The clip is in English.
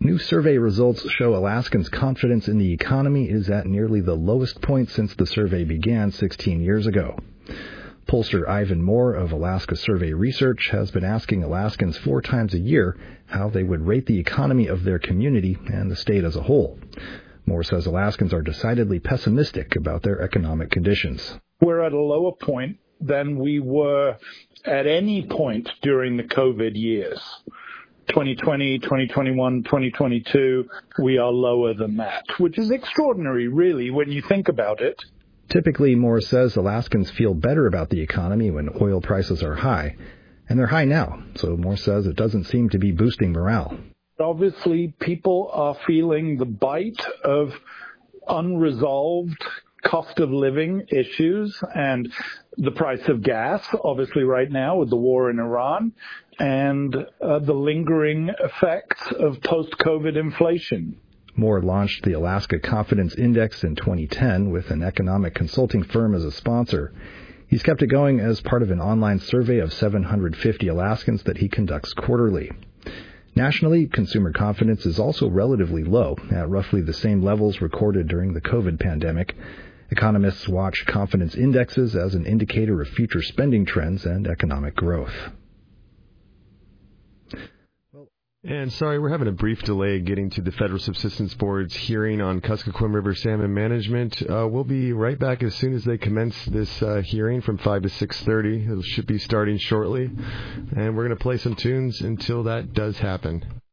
New survey results show Alaskans' confidence in the economy is at nearly the lowest point since the survey began 16 years ago. Pollster Ivan Moore of Alaska Survey Research has been asking Alaskans 4 times a year how they would rate the economy of their community and the state as a whole. Moore says Alaskans are decidedly pessimistic about their economic conditions. We're at a lower point than we were at any point during the COVID years. 2020, 2021, 2022, we are lower than that, which is extraordinary, really, when you think about it. Typically, Moore says Alaskans feel better about the economy when oil prices are high, and they're high now, so Moore says it doesn't seem to be boosting morale. Obviously, people are feeling the bite of unresolved cost of living issues and the price of gas, obviously right now with the war in Iran, and the lingering effects of post-COVID inflation. Moore launched the Alaska Confidence Index in 2010 with an economic consulting firm as a sponsor. He's kept it going as part of an online survey of 750 Alaskans that he conducts quarterly. Nationally, consumer confidence is also relatively low, at roughly the same levels recorded during the COVID pandemic. Economists watch confidence indexes as an indicator of future spending trends and economic growth. And sorry, we're having a brief delay getting to the Federal Subsistence Board's hearing on Kuskokwim River salmon management. We'll be right back as soon as they commence this hearing from 5 to 6:30. It should be starting shortly. And we're going to play some tunes until that does happen.